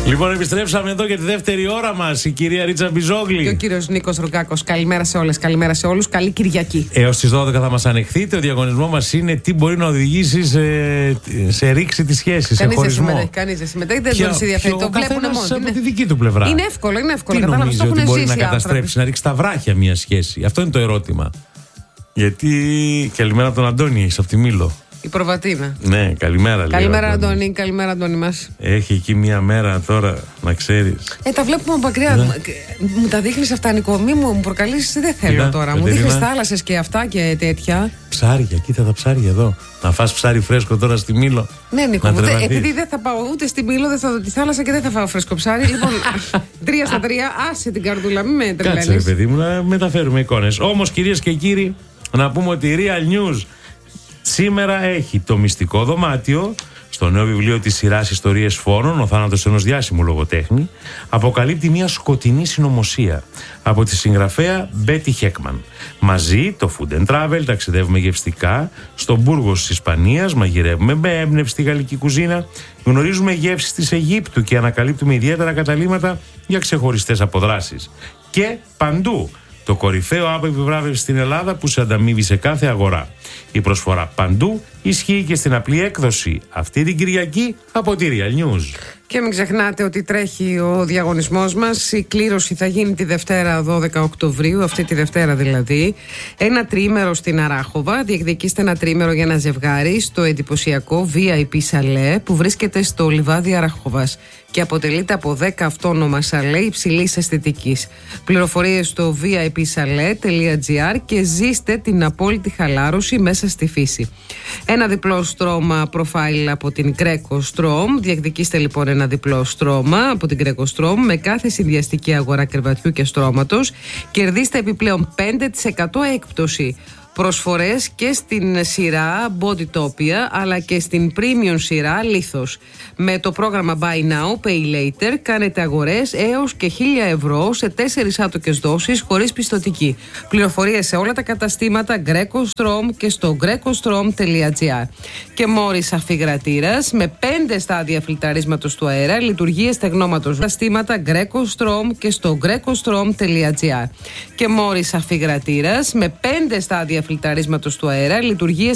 Λοιπόν, επιστρέψαμε εδώ για τη δεύτερη ώρα μας. Η κυρία Ρίτσα Μπιζόγλη και ο κύριος Νίκος Ρουκάκος. Καλημέρα σε όλες, καλημέρα σε όλους. Καλή Κυριακή. Έως τις 12 θα μας ανεχθείτε. Ο διαγωνισμό μας είναι τι μπορεί να οδηγήσει σε ρήξη τη σχέση, σε χωρισμό. Κανείς δεν συμμετέχει, δεν τον ενδιαφέρει. Το βλέπουν μόνο. Από τη δική του πλευρά. Είναι εύκολο, είναι εύκολο. Τι νομίζει ότι μπορεί να καταστρέψει, να ρίξει τα βράχια μια σχέση? Αυτό είναι το ερώτημα. Γιατί. Καλημέρα τον Αντώνη, είσαι από τη Μήλο. Η προβατίνα. Ναι, καλημέρα. Καλημέρα, Αντώνη. Καλημέρα, Αντώνη μας. Έχει εκεί μία μέρα τώρα, να ξέρεις. Τα βλέπουμε από μακριά. Μου τα δείχνεις αυτά, Νικό. Μη μου προκαλείς, δεν θέλω τώρα. Μου δείχνεις θάλασσες και αυτά και τέτοια. Ψάρια, κοίτα τα ψάρια εδώ. Να φας ψάρι φρέσκο τώρα στη Μήλο. Ναι, Νικό, επειδή δεν θα πάω ούτε στη Μήλο, δεν θα δω τη θάλασσα και δεν θα φάω φρέσκο ψάρι. Λοιπόν, 3 στα 3, άσε την καρδούλα, μην με τρελαίνεις. Κάτσε, παιδί μου, να μεταφέρουμε εικόνες. Όμως, κυρίες και κύριοι, να πούμε ότι η Real News σήμερα έχει το μυστικό δωμάτιο. Στο νέο βιβλίο της σειράς Ιστορίες Φόνων, ο θάνατος ενός διάσημου λογοτέχνη, αποκαλύπτει μια σκοτεινή συνωμοσία από τη συγγραφέα Μπέτι Χέκμαν. Μαζί, το Food and Travel, ταξιδεύουμε γευστικά στον Μπούργος της Ισπανίας, μαγειρεύουμε με έμπνευση στη γαλλική κουζίνα, γνωρίζουμε γεύσεις της Αιγύπτου και ανακαλύπτουμε ιδιαίτερα καταλύματα για ξεχωριστές αποδράσεις. Και παντού το κορυφαίο app επιβράβευση στην Ελλάδα που σε ανταμείβει σε κάθε αγορά. Η προσφορά παντού ισχύει και στην απλή έκδοση αυτή την Κυριακή από τη Real News. Και μην ξεχνάτε ότι τρέχει ο διαγωνισμός μας. Η κλήρωση θα γίνει τη Δευτέρα 12 Οκτωβρίου, αυτή τη Δευτέρα δηλαδή. Ένα τριήμερο στην Αράχοβα. Διεκδικήστε ένα τριήμερο για ένα ζευγάρι στο εντυπωσιακό VIP σαλέ που βρίσκεται στο λιβάδι Αράχοβας και αποτελείται από 10 αυτόνομα σαλέ υψηλής αισθητικής. Πληροφορίες στο vipsale.gr και ζήστε την απόλυτη χαλάρωση μέσα στη φύση. Ένα διπλό στρώμα προφάιλ από την Greco Strom. Διεκδικήστε λοιπόν ένα διπλό στρώμα από την Greco Strom με κάθε συνδυαστική αγορά κρεβατιού και στρώματος. Κερδίστε επιπλέον 5% έκπτωση. Προσφορές και στην σειρά Bodytopia αλλά και στην premium σειρά Lithos. Με το πρόγραμμα Buy Now, Pay Later κάνετε αγορές έως και 1.000 ευρώ σε 4 άτοκες δόσεις χωρίς πιστωτική. Πληροφορίες σε όλα τα καταστήματα Greco Strom και στο grecostrom.gr. Και Morris αφιγρατήρας με 5 στάδια φιλτραρίσματος του αέρα, λειτουργίες στεγνώματος καταστήματα Greco Strom και στο grecostrom.gr. Και Morris αφιγρατήρας με 5 στάδια φιλτραρίσματος του αέρα, λειτουργίες